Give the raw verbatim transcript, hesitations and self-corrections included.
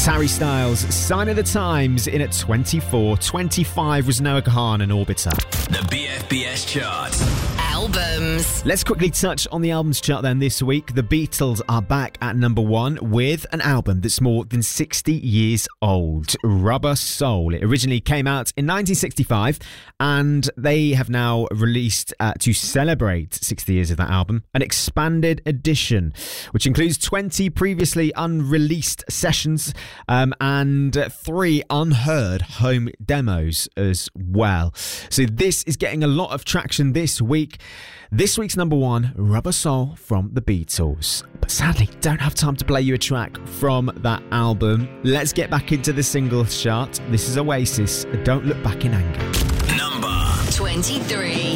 That's Harry Styles, Sign of the Times, in at twenty-four. twenty-five was Noah Kahan and Orbiter. The B F B S chart. Albums. Let's quickly touch on the albums chart then this week. The Beatles are back at number one with an album that's more than sixty years old, Rubber Soul. It originally came out in nineteen sixty-five and they have now released, uh, to celebrate sixty years of that album, an expanded edition, which includes twenty previously unreleased sessions um, and three unheard home demos as well. So this is getting a lot of traction this week. This week's number one, Rubber Soul from the Beatles. But sadly, don't have time to play you a track from that album. Let's get back into the singles chart. This is Oasis, Don't Look Back in Anger. Number twenty-three.